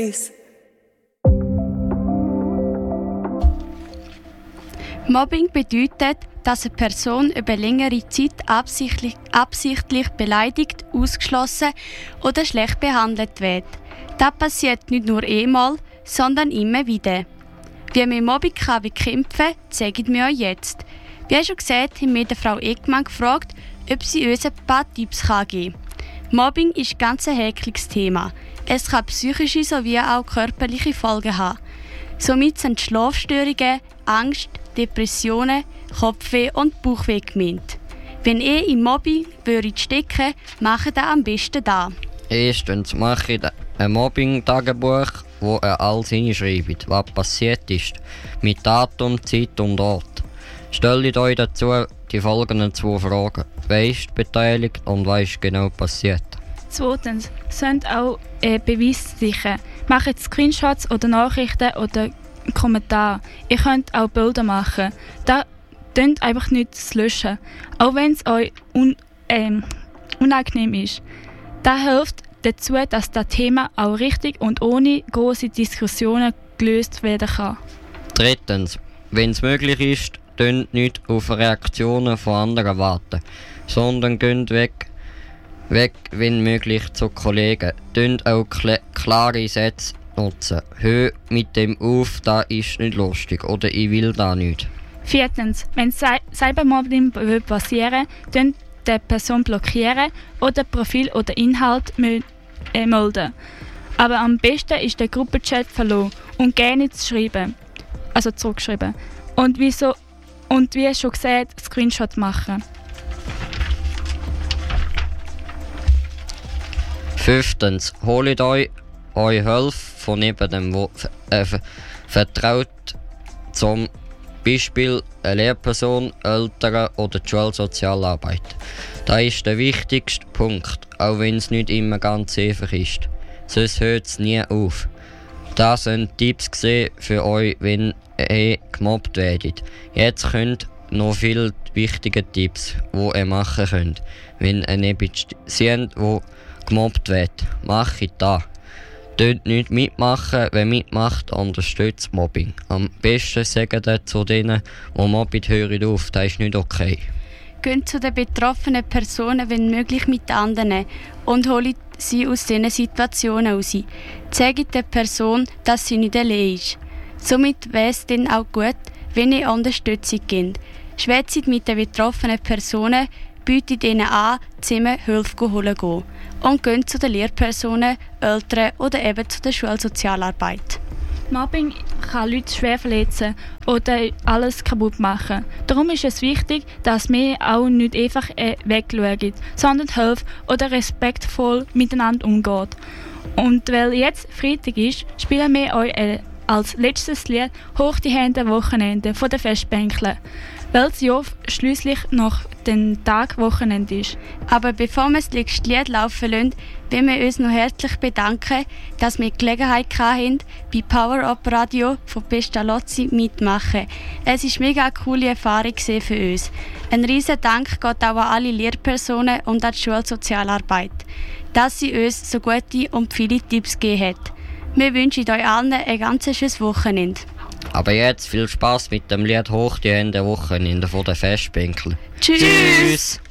1. Mobbing bedeutet, dass eine Person über längere Zeit absichtlich beleidigt, ausgeschlossen oder schlecht behandelt wird. Das passiert nicht nur einmal, sondern immer wieder. Wie man Mobbing bekämpfen kann, zeigen wir euch jetzt. Wie schon gesagt, haben wir Frau Eckmann gefragt, ob sie uns ein paar Tipps geben kann. Mobbing ist ganz ein heikles Thema. Es kann psychische sowie auch körperliche Folgen haben. Somit sind Schlafstörungen, Angst, Depressionen, Kopfweh und Bauchweh gemeint. Wenn ihr im Mobbing stecken würdet, macht ihr am besten da. Erstens mache ich ein Mobbing-Tagebuch, wo er alles hinschreibt, was passiert ist, mit Datum, Zeit und Ort. Stellt euch dazu die folgenden 2 Fragen. Wer ist beteiligt und was ist genau passiert? Zweitens, sind auch Beweise sicher. Macht Screenshots oder Nachrichten oder Kommentare. Ihr könnt auch Bilder machen. Da könnt einfach nichts löschen, auch wenn es euch unangenehm ist. Das hilft dazu, dass das Thema auch richtig und ohne große Diskussionen gelöst werden kann. Drittens, wenn es möglich ist, könnt nicht auf Reaktionen von anderen warten, sondern geht weg, wenn möglich, zu Kollegen. Könnt auch klare Sätze nutzen. Hör mit dem auf, das ist nicht lustig oder ich will da nicht. Viertens, wenn Cybermobbing passieren, könnt die Person blockieren oder Profil oder Inhalt melden. Aber am besten ist der Gruppenchat verloren und gerne zurückschreiben. Und wie schon gesagt, Screenshot machen. Fünftens, holt euch Hilfe von jemandem, der vertraut, zum Beispiel eine Lehrperson, Eltern oder die Schulsozialarbeit. Das ist der wichtigste Punkt, auch wenn es nicht immer ganz einfach ist. Sonst hört es nie auf. Das sind Tipps für euch, wenn ihr gemobbt werdet. Jetzt könnt noch viele wichtige Tipps, die ihr machen könnt, wenn ihr nicht seht, wo gemobbt wird. Macht das. Dort nicht mitmachen, wer mitmacht, unterstützt Mobbing. Am besten sagen ihr zu denen, die mobben, hört auf, das ist nicht okay. Geht zu den betroffenen Personen, wenn möglich, mit anderen und holt sie aus diesen Situationen raus. Zeigt der Person, dass sie nicht allein ist. Somit wäre es dann auch gut, wenn ihr Unterstützung gebt. Schwätzt mit den betroffenen Personen, bietet ihnen an, zusammen Hilfe holen gehen. Und geht zu den Lehrpersonen, Eltern oder eben zu der Schulsozialarbeit. Mobbing kann Leute schwer verletzen oder alles kaputt machen. Darum ist es wichtig, dass wir auch nicht einfach wegschauen, sondern helfen oder respektvoll miteinander umgehen. Und weil jetzt Freitag ist, spielen wir euch als letztes Lied «Hoch die Hände Wochenende» von den Festbänkler, weil es ja schliesslich nach dem Tag Wochenende ist. Aber bevor wir das nächste Lied laufen lassen, wollen wir uns noch herzlich bedanken, dass wir die Gelegenheit hatten, bei Power Up Radio von Pestalozzi mitmachen. Es war eine mega coole Erfahrung für uns. Ein riesen Dank geht auch an alle Lehrpersonen und an die Schulsozialarbeit, dass sie uns so gute und viele Tipps gegeben hat. Wir wünschen euch allen ein ganz schönes Wochenende. Aber jetzt viel Spaß mit dem Lied «Hoch die Hände Wochenende» von den Festbänkeln. Tschüss!